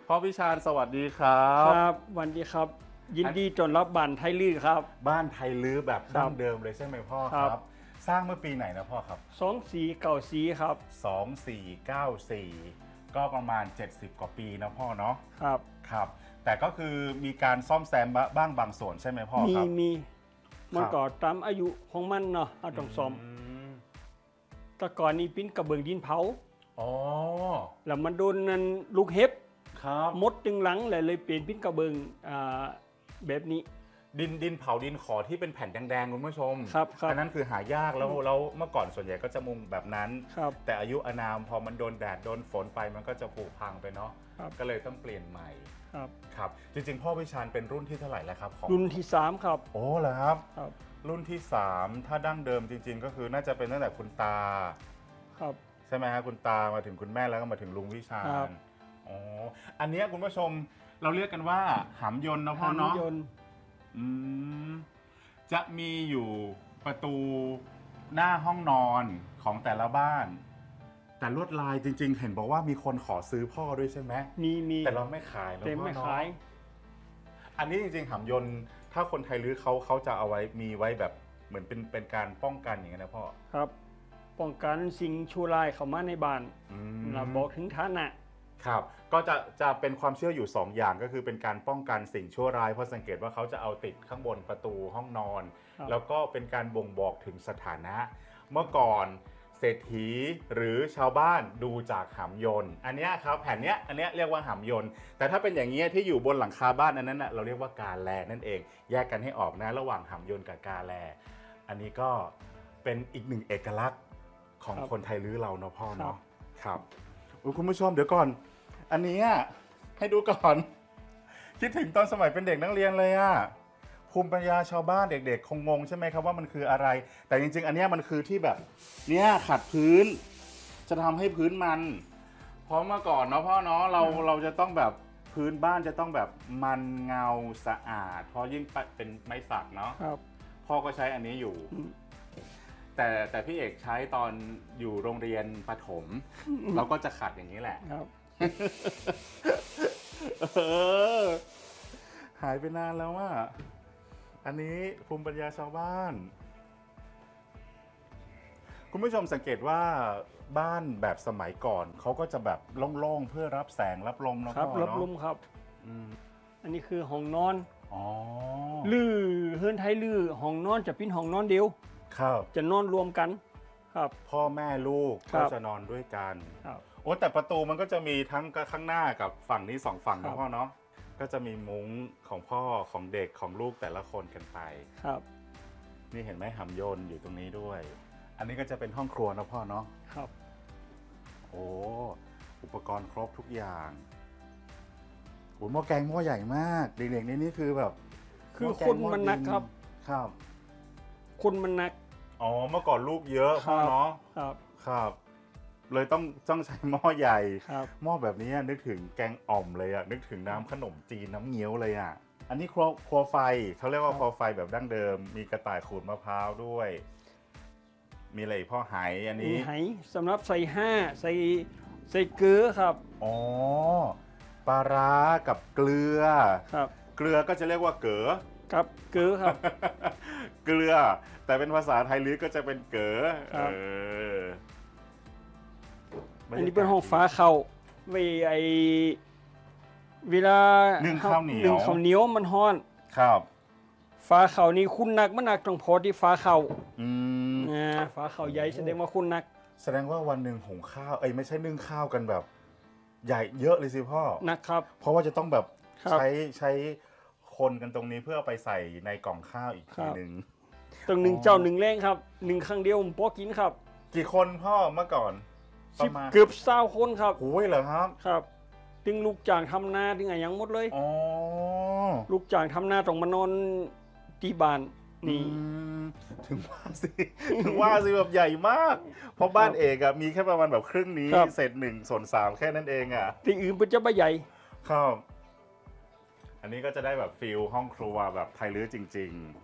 พ่อพิชาญสวัสดีครับครับวันดีครับยินดีต้อนรับบ้านไทยลื้อครับบ้านไทยลื้อแบบดั้งเดิมเลยใช่ไหมพ่อคครัรับบสร้างเมื่อปีไหนนะพ่อครับ 2494ครับ 2494ก็ประมาณ70กว่าปีนะพ่อเนาะครับครับแต่ก็คือมีการซ่อมแซมบ้างบางส่วนใช่ไหมพ่อครับมีมันก็ตามอายุของมันเนาะเอาต้องซ่อมแต่ก่อนนี้ปิ้นกระเบื้องดินเผาอ๋อแล้วมันโดนนั่นลูกเห็บครับมดจึงหลังเลยเปลี่ยนปิ้นกระเบื้องแบบนี้ดินเผาดินขอที่เป็นแผ่นแดงๆคุณผู้ชมครับอันนั้นคือหายากแล้วเมื่อก่อนส่วนใหญ่ก็จะมุงแบบนั้นครับแต่อายุอานามพอมันโดนแดดโดนฝนไปมันก็จะผุพังไปเนาะครับก็เลยต้องเปลี่ยนใหม่ครับครับจริงๆพ่อวิชาญเป็นรุ่นที่เท่าไหร่แล้วครับของรุ่นที่3ครับโอ้เหรอครับครับรุ่นที่3ถ้าดั้งเดิมจริงๆก็คือน่าจะเป็นตั้งแต่คุณตาครับใช่ไหมครับคุณตามาถึงคุณแม่แล้วก็มาถึงลุงวิชาญอ๋ออันนี้คุณผู้ชมเราเรียกกันว่าหำยนต์นะพ่อเนาะหำยนต์อืมจะมีอยู่ประตูหน้าห้องนอนของแต่ละบ้านแต่ลวดลายจริงๆเห็นบอกว่ามีคนขอซื้อพ่อด้วยใช่ไหมมีแต่เราไม่ขายแล้วเต็มพ่อไม่เนาะขายอันนี้จริงๆหำยนต์ถ้าคนไทยรื้อเขาจะเอาไว้มีไว้แบบเหมือนเป็นการป้องกันอย่างนี้นะพ่อครับป้องกันสิ่งชั่วร้ายเข้ามาในบ้าน เราบอกถึงฐานะครับก็จะเป็นความเชื่ออยู่2อย่างก็คือเป็นการป้องกันสิ่งชั่วร้ายเพราะสังเกตว่าเขาจะเอาติดข้างบนประตูห้องนอนแล้วก็เป็นการบ่งบอกถึงสถานะเมื่อก่อนเศรษฐีหรือชาวบ้านดูจากหำยนต์อันนี้ครับแผ่นเนี้ยอันเนี้ยเรียกว่าหำยนต์แต่ถ้าเป็นอย่างนี้ที่อยู่บนหลังคาบ้านอันนั้นเราเรียกว่ากาแลนั่นเองแยกกันให้ออกนะระหว่างหำยนต์กับกาแลอันนี้ก็เป็นอีกหนึ่งเอกลักษณ์ของคนไทยลื้อเราเนาะพ่อเนาะครับคุณผู้ชมเดี๋ยวก่อนอันนี้ให้ดูก่อนคิดถึงตอนสมัยเป็นเด็กนักเรียนเลยภูมิปัญญาชาวบ้านเด็กๆคงงงใช่ไหมครับว่ามันคืออะไรแต่จริงๆอันนี้มันคือที่แบบเนี่ยขัดพื้นจะทำให้พื้นมันเพราะเมื่อก่อนเนาะพ่อเนาะเราจะต้องแบบพื้นบ้านจะต้องแบบมันเงาสะอาดเพราะยิ่งเป็นไม้สักเนาะพ่อก็ใช้อันนี้อยู่แต่พี่เอกใช้ตอนอยู่โรงเรียนประถมเราก็จะขัดอย่างนี้แหละหายไปนานแล้วอันนี้ภูมิปัญญาชาวบ้านคุณผู้ชมสังเกตว่าบ้านแบบสมัยก่อนเขาก็จะแบบโล่งๆเพื่อรับแสงรับลมนะครับรับลมครับอันนี้คือห้องนอนลื้อเฮือนไทยลื้อห้องนอนจะเป็นห้องนอนเดียวจะนอนรวมกันครับพ่อแม่ลูกก็จะนอนด้วยกันโอ้แต่ประตูมันก็จะมีทั้งข้างหน้ากับฝั่งนี้2ฝั่งนะพ่อเนาะก็จะมีมุ้งของพ่อของเด็กของลูกแต่ละคนกันไปครับนี่เห็นไหมหำยนต์อยู่ตรงนี้ด้วยอันนี้ก็จะเป็นห้องครัวนะพ่อเนาะครับโอ้อุปกรณ์ครบทุกอย่างโอ้หม้อแกงหม้อใหญ่มากเด็กๆนี่คือแบบคือคนมันนักครับคนมันนักเมื่อก่อนลูกเยอะพ่อเนาะครับเลยต้องใช้หม้อใหญ่หม้อแบบนี้นึกถึงแกงอ่อมเลยนึกถึงน้ำขนมจีนน้ำเงี้ยวเลยอันนี้ครัวไฟเขาเรียกว่าครัวไฟแบบดั้งเดิมมีกระต่ายขูดมะพร้าวด้วยมีอะไรพ่อไหอันนี้ไหสำหรับใส่ใส่เกลือครับปลาร้ากับเกลือครับเกลือก็จะเรียกว่าเก๋อครับเกลือครับเกลือแต่เป็นภาษาไทยลื้อก็จะเป็นเก๋ออันนี้เป็นห้องฟ้าเขาเวลานึ่งข้าวเหนียวมันฮ้อนครับฟ้าเขานี่คุณนักมันนักตรงพอที่ฟ้าเขาฟ้าเขาใหญ่แสดงว่าคุณนักแสดงว่าวันหนึ่งหุงข้าวไม่ใช่นึ่งข้าวกันแบบใหญ่เยอะเลยสิพ่อนะครับเพราะว่าจะต้องแบบใช้คนกันตรงนี้เพื่อไปใส่ในกล่องข้าวอีกทีนึงตรง1 เจ้า 1แรงครับ1ครั้งเดียวผมพอกินครับกี่คนพ่อเมื่อก่อนประมาณเกือบ20 คนครับโอ้ยเหรอครับครับถึงลูกจ้างทำนาถึงอะไรยังหมดเลยลูกจ้างทำนาต้องมานอนที่บ้านนี่ถึงว่าสิแบบใหญ่มากเพราะบ้านเอกมีแค่ประมาณแบบครึ่งนี้เศษ1/3แค่นั้นเองที่อื่นเป็นจะไม่ใหญ่ครับอันนี้ก็จะได้แบบฟิลห้องครัวแบบไทยลื้อจริงๆ